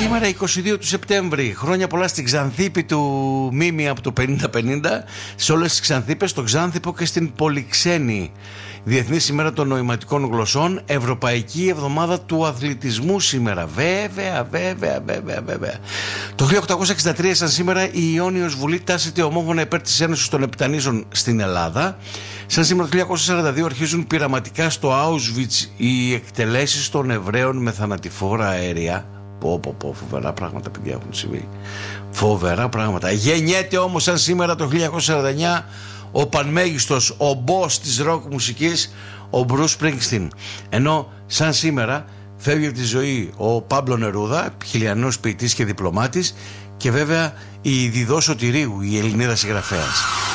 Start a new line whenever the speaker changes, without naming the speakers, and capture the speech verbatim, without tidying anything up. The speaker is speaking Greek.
Σήμερα είκοσι δύο του Σεπτέμβρη. Χρόνια πολλά στην Ξανθήπη του Μίμη από το πενήντα πενήντα. Σε όλες τις Ξανθήπες, στο Ξάνθυπο και στην Πολυξένη. Διεθνής ημέρα των νοηματικών γλωσσών. Ευρωπαϊκή εβδομάδα του αθλητισμού σήμερα. Βέβαια, βέβαια, βέβαια, βέβαια. Το χίλια οκτακόσια εξήντα τρία, σαν σήμερα, η Ιόνιος Βουλή τάσεται ομόφωνα υπέρ της Ένωσης των Επτανήσεων στην Ελλάδα. Σαν σήμερα, το χίλια εννιακόσια σαράντα δύο, αρχίζουν πειραματικά στο Auschwitz οι εκτελέσεις των Εβραίων με θανατηφόρα αέρια. Πω, πω, πω, φοβερά πράγματα, παιδιά, έχουν συμβεί. Φοβερά πράγματα. Γεννιέται όμως, σαν σήμερα, το χίλια εννιακόσια σαράντα εννιά, ο πανμέγιστος, ο μπος της ροκ μουσικής, ο Bruce Springsteen. Ενώ σαν σήμερα φεύγει από τη ζωή ο Πάμπλο Νερούδα, χιλιανός ποιητής και διπλωμάτης, και βέβαια η Διδό Σωτηρίου, η Ελληνίδα συγγραφέας.